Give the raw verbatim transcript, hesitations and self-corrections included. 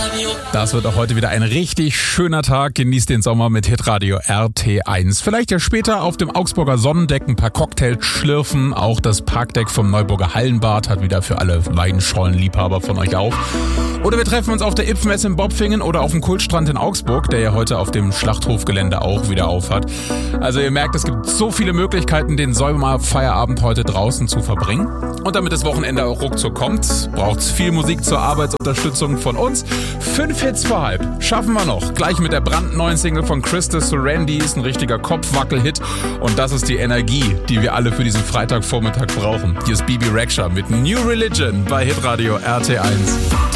Das wird auch heute wieder ein richtig schöner Tag. Genießt den Sommer mit Hitradio R T eins. Vielleicht ja später auf dem Augsburger Sonnendeck ein paar Cocktails schlürfen. Auch das Parkdeck vom Neuburger Hallenbad hat wieder für alle Weinschollenliebhaber von euch auf. Oder wir treffen uns auf der Ipfmesse in Bopfingen oder auf dem Kultstrand in Augsburg, der ja heute auf dem Schlachthofgelände auch wieder auf hat. Also ihr merkt, es gibt so viele Möglichkeiten, den Sommerfeierabend heute draußen zu verbringen. Und damit das Wochenende auch ruckzuck kommt, braucht es viel Musik zur Arbeitsunterstützung von uns. Fünf Hits vor halb schaffen wir noch. Gleich mit der brandneuen Single von Krista Surrendi ist ein richtiger Kopfwackel-Hit. Und das ist die Energie, die wir alle für diesen Freitagvormittag brauchen. Hier ist Bibi Rexha mit New Religion bei Hitradio R T eins.